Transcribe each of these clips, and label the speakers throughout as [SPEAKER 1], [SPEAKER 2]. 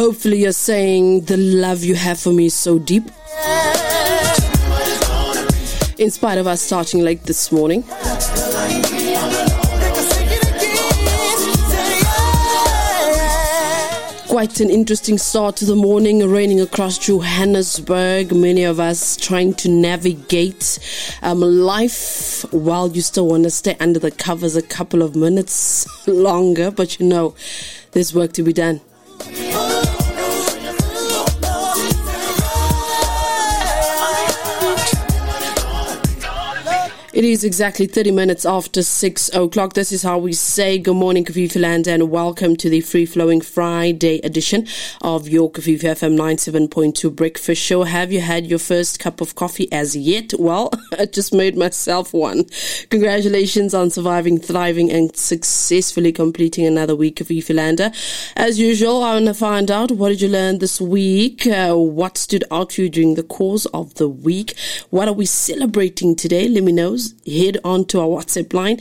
[SPEAKER 1] Hopefully you're saying the love you have for me is so deep. In spite of us starting late this morning. Quite an interesting start to the morning, raining across Johannesburg. Many of us trying to navigate life while you still want to stay under the covers a couple of minutes longer. But you know, there's work to be done. It is exactly 30 minutes after 6 o'clock. This is how we say good morning, Kafifi Land, and welcome to the free-flowing Friday edition of your Kafifi FM 97.2 Breakfast Show. Have you had your first cup of coffee as yet? Well, I just made myself one. Congratulations on surviving, thriving, and successfully completing another week, Kafifi Lander. As usual, I want to find out, what did you learn this week? What stood out for you during the course of the week? What are we celebrating today? Let me know. Head on to our WhatsApp line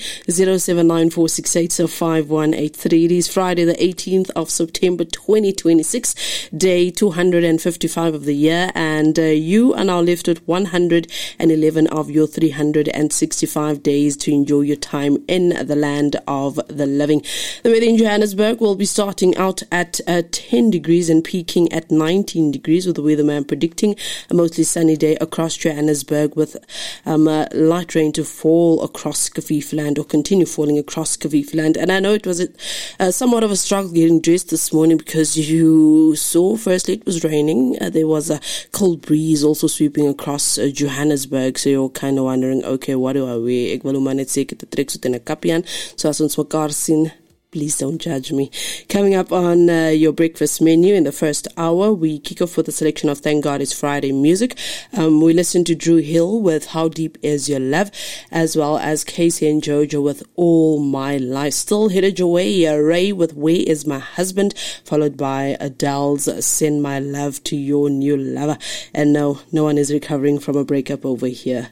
[SPEAKER 1] 0794685183. It is Friday the 18th of September 2026, day 255 of the year, and you are now left with 111 of your 365 days to enjoy your time in the land of the living. The weather in Johannesburg will be starting out at 10 degrees and peaking at 19 degrees, with the weatherman predicting a mostly sunny day across Johannesburg with light rain to fall across Kafifi Land, or continue falling across Kafifi Land. And I know it was somewhat of a struggle getting dressed this morning, because you saw, firstly, it was raining. There was a cold breeze also sweeping across Johannesburg. So you're kind of wondering, okay, what do I wear? Ek wil maar net sê ek het 'n treksuit en 'n kappie aan, so as ons mekaar sien. Please don't judge me. Coming up on your breakfast menu in the first hour, we kick off with a selection of Thank God It's Friday music. We listen to Drew Hill with How Deep Is Your Love, as well as Casey and Jojo with All My Life. Still headed your way, Ray with Where Is My Husband, followed by Adele's Send My Love to Your New Lover. And no one is recovering from a breakup over here.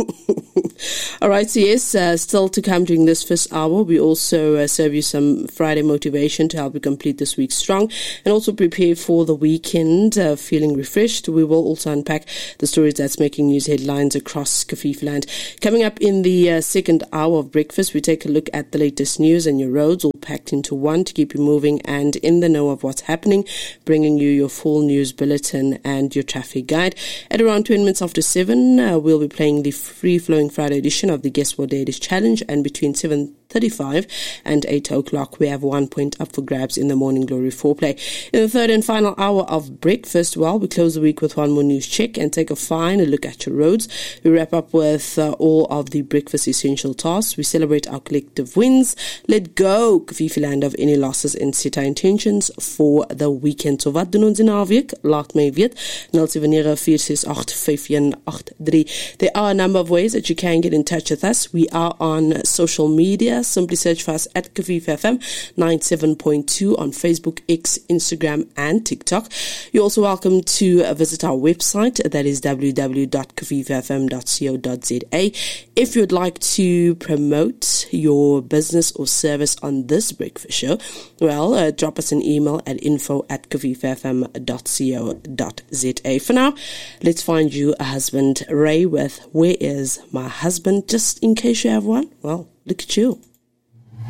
[SPEAKER 1] Alright, so yes, still to come during this first hour, we also serve you some Friday motivation to help you complete this week strong and also prepare for the weekend feeling refreshed. We will also unpack the stories that's making news headlines across Kafifi Land. Coming up in the second hour of breakfast, we take a look at the latest news and your roads all packed into one to keep you moving and in the know of what's happening, bringing you your full news bulletin and your traffic guide. At around 20 minutes after 7, we'll be playing the free-flowing Friday edition of the Guess What Day It Is Challenge, and between 7:35 and 8 o'clock we have 1 point up for grabs in the Morning Glory foreplay. In the third and final hour of breakfast, well, we close the week with one more news check and take a final look at your roads. We wrap up with all of the breakfast essential tasks. We celebrate our collective wins, let go Kafifi Land of any losses, and set our intentions for the weekend. So wat doen ons in naweek? Laat my weet. 0794685183. There are a number of ways that you can get in touch with us. We are on social media. Simply search for us at Kafifi FM 97.2 on Facebook, X, Instagram, and TikTok. You're also welcome to visit our website, that is www.kafififm.co.za. If you'd like to promote your business or service on this breakfast show, well, drop us an email at info@kafififm.co.za. For now, let's find you a husband. Ray with Where Is My Husband? Just in case you have one, well, look at you.